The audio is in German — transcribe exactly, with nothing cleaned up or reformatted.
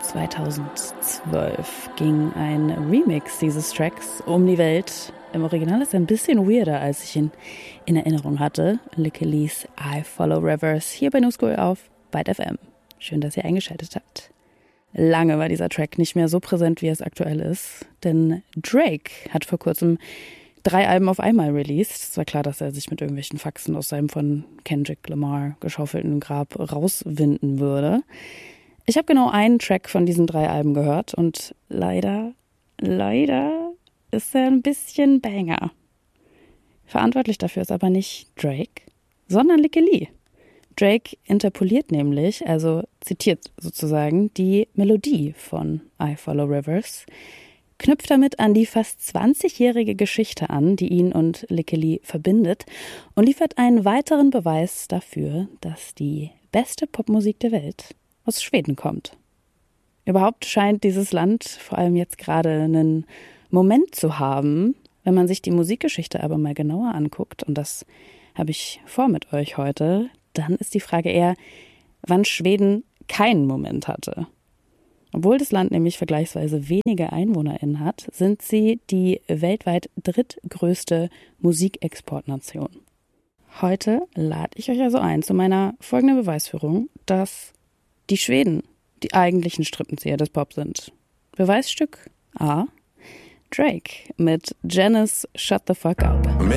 zweitausendzwölf ging ein Remix dieses Tracks um die Welt. Im Original ist er ein bisschen weirder, als ich ihn in Erinnerung hatte. Lykke Li's I Follow Rivers hier bei Newschool auf Byte F M. Schön, dass ihr eingeschaltet habt. Lange war dieser Track nicht mehr so präsent, wie es aktuell ist, denn Drake hat vor kurzem drei Alben auf einmal released. Es war klar, dass er sich mit irgendwelchen Faxen aus seinem von Kendrick Lamar geschaufelten Grab rauswinden würde. Ich habe genau einen Track von diesen drei Alben gehört und leider, leider ist er ein bisschen Banger. Verantwortlich dafür ist aber nicht Drake, sondern Lykke Li. Drake interpoliert nämlich, also zitiert sozusagen, die Melodie von I Follow Rivers, knüpft damit an die fast zwanzigjährige Geschichte an, die ihn und Lykke Li verbindet und liefert einen weiteren Beweis dafür, dass die beste Popmusik der Welt aus Schweden kommt. Überhaupt scheint dieses Land vor allem jetzt gerade einen Moment zu haben, wenn man sich die Musikgeschichte aber mal genauer anguckt, und das habe ich vor mit euch heute, dann ist die Frage eher, wann Schweden keinen Moment hatte. Obwohl das Land nämlich vergleichsweise wenige EinwohnerInnen hat, sind sie die weltweit drittgrößte Musikexportnation. Heute lade ich euch also ein zu meiner folgenden Beweisführung, dass die Schweden die eigentlichen Strippenzieher des Pop sind. Beweisstück A. Drake mit Janice Shut the Fuck Up.